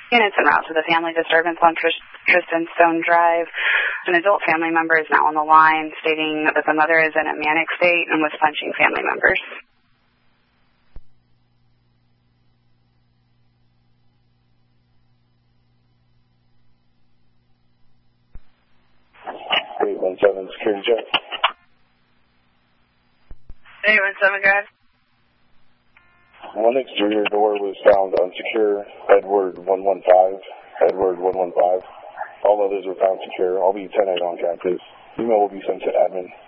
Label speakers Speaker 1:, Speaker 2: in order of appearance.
Speaker 1: Units en route to the family disturbance on Tristan Stone Drive. An adult family member is now on the line stating that the mother is in a manic state and was punching family members.
Speaker 2: 817 security check.
Speaker 1: 817, go ahead.
Speaker 2: One exterior door was found unsecure, Edward 115, Edward 115. All others were found secure. I'll be 10-8 on campus. Email will be sent to admin.